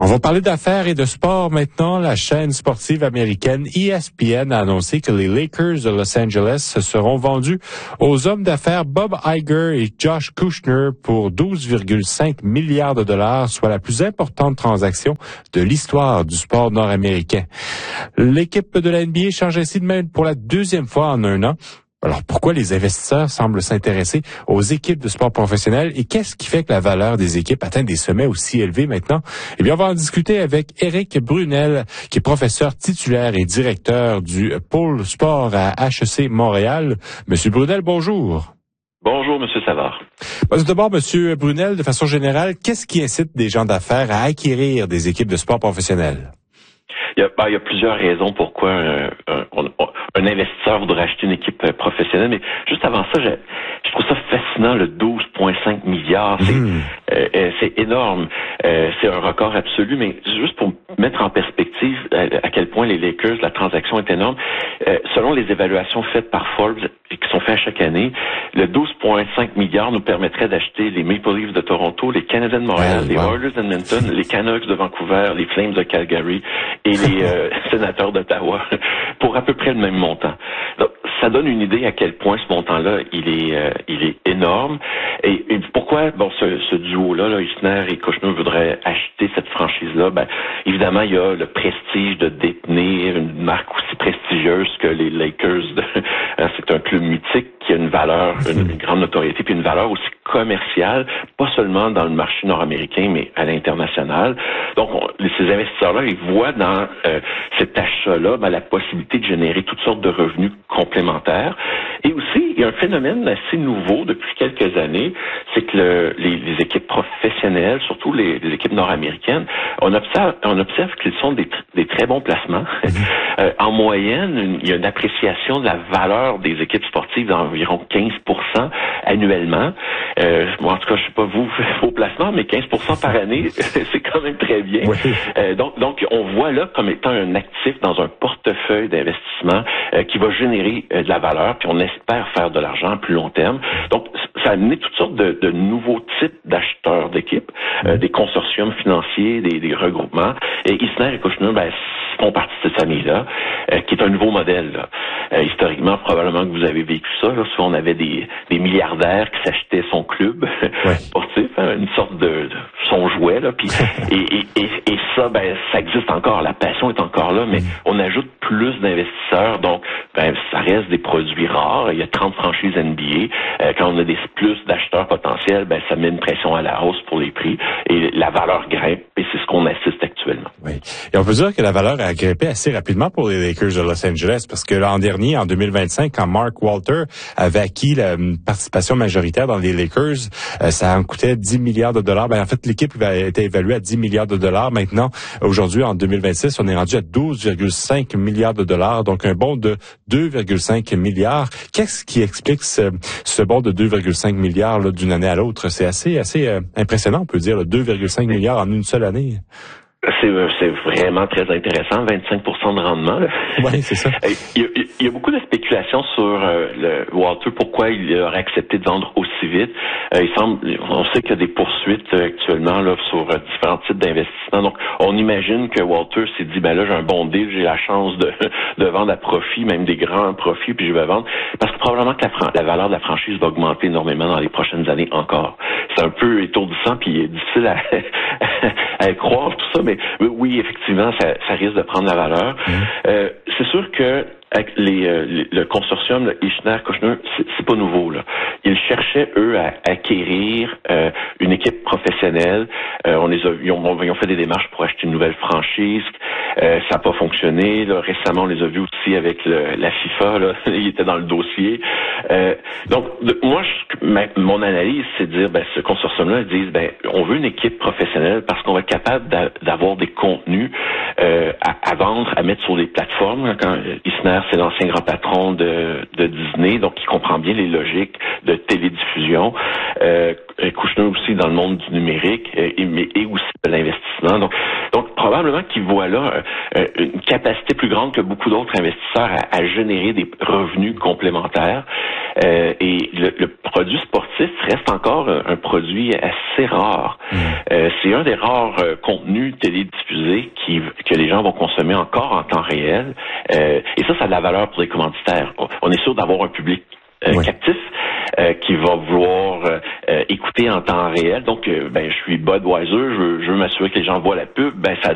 On va parler d'affaires et de sport maintenant. La chaîne sportive américaine ESPN a annoncé que les Lakers de Los Angeles seront vendus aux hommes d'affaires Bob Iger et Josh Kushner pour 12,5 milliards de dollars, soit la plus importante transaction de l'histoire du sport nord-américain. L'équipe de la NBA change ainsi de main pour la deuxième fois en un an. Alors, pourquoi les investisseurs semblent s'intéresser aux équipes de sport professionnel et qu'est-ce qui fait que la valeur des équipes atteint des sommets aussi élevés maintenant? Eh bien, on va en discuter avec Éric Brunel, qui est professeur titulaire et directeur du pôle sport à HEC Montréal. Monsieur Brunel, bonjour. Bonjour, Monsieur Savard. D'abord, Monsieur Brunel, de façon générale, qu'est-ce qui incite des gens d'affaires à acquérir des équipes de sport professionnel? Il y a plusieurs raisons pourquoi un investisseur voudrait acheter une équipe professionnelle, mais juste avant ça, je trouve ça fascinant, le 12,5 milliards. C'est énorme. C'est un record absolu, mais juste pour mettre en perspective à quel point les Lakers, la transaction est énorme, selon les évaluations faites par Forbes et qui sont faites à chaque année, le 12,5 milliards nous permettrait d'acheter les Maple Leafs de Toronto, les Canadiens de Montréal, les Oilers d'Edmonton, les Canucks de Vancouver, les Flames de Calgary et les Sénateurs d'Ottawa pour à peu près le même montant. Donc, ça donne une idée à quel point ce montant-là, il est énorme. Et pourquoi, ce duo-là, Isner et Kushner voudraient acheter cette franchise-là? Évidemment, il y a le prestige de détenir une marque aussi prestigieuse que les Lakers. C'est un club mythique qui a une valeur, une grande notoriété, puis une valeur aussi commerciale, pas seulement dans le marché nord-américain, mais à l'international. Donc, ces investisseurs-là, ils voient dans cet achat-là la possibilité de générer toutes sortes de revenus complémentaires. Et aussi, il y a un phénomène assez nouveau depuis quelques années, c'est que les équipes professionnelles, surtout les équipes nord-américaines, on observe qu'ils sont des très bons placements. En moyenne, il y a une appréciation de la valeur des équipes sportives d'environ 15% annuellement. En tout cas, je sais pas vos placements, mais 15% par année, c'est quand même très bien. Oui. Donc, on voit là comme étant un actif dans un portefeuille d'investissement qui va générer de la valeur, puis on espère faire de l'argent à plus long terme. Donc, ça a amené toutes sortes de nouveaux types d'acheteurs d'équipes, des consortiums financiers, des regroupements. Et Isner et Kushner, font partie de cette famille-là, qui est un nouveau modèle. Historiquement, probablement que vous avez vécu ça. Souvent, on avait des milliardaires qui s'achetaient son club sportif, une sorte de son jouet. Puis, et ça, ça existe encore. La passion est encore là, mais on ajoute plus d'investisseurs. Donc, ça reste des produits rares. Il y a 30 franchises NBA. Quand on a plus d'acheteurs potentiels, ça met une pression à la hausse pour les prix et la valeur grimpe. Et c'est ce qu'on assiste actuellement. Oui. Et on peut dire que la valeur a grimpé assez rapidement pour les Lakers de Los Angeles parce que l'an dernier, en 2025, quand Mark Walter avait acquis la participation majoritaire dans les Lakers, ça en coûtait 10 milliards de dollars. En fait, l'équipe a été évaluée à 10 milliards de dollars. Maintenant, aujourd'hui, en 2026, on est rendu à 12,5 milliards de dollars, donc un bond de 2,5 milliards. Qu'est-ce qui explique ce bond de 2,5 milliards là, d'une année à l'autre? C'est assez impressionnant, on peut dire, 2,5 milliards en une seule année. C'est vraiment très intéressant, 25% de rendement. Oui, c'est ça. Il y a beaucoup de spéculations sur Walter, pourquoi il aurait accepté de vendre aussi vite. On sait qu'il y a des poursuites actuellement là sur différents types d'investissements. Donc, on imagine que Walter s'est dit, là, j'ai un bon deal, j'ai la chance de vendre à profit, même des grands profits, puis je vais vendre. Parce que probablement que la valeur de la franchise va augmenter énormément dans les prochaines années encore. C'est un peu étourdissant, puis difficile à croire tout ça, mais oui, effectivement, ça risque de prendre la valeur. C'est sûr que avec le consortium Isner, Kushner, c'est pas nouveau là. Ils cherchaient eux à acquérir une équipe professionnelle. Ils ont fait des démarches pour acheter une nouvelle franchise. Ça n'a pas fonctionné. Là, récemment, on les a vus aussi avec la FIFA. Là, ils étaient dans le dossier. Donc, moi, mon analyse, c'est de dire, ce consortium-là, ils disent, on veut une équipe professionnelle parce qu'on va être capable d'avoir des contenus à vendre, à mettre sur des plateformes. Quand Isner, c'est l'ancien grand patron de Disney, donc il comprend bien les logiques de télédiffusion. Kushner aussi dans le monde du numérique et aussi de l'investissement. Donc probablement semble qu'ils voient là une capacité plus grande que beaucoup d'autres investisseurs à générer des revenus complémentaires. Et le produit sportif reste encore un produit assez rare. C'est un des rares contenus télédiffusés que les gens vont consommer encore en temps réel. Et ça a de la valeur pour les commanditaires. On est sûr d'avoir un public captif qui va vouloir écouter en temps réel. Donc, je suis Budweiser, je veux m'assurer que les gens voient la pub. Ça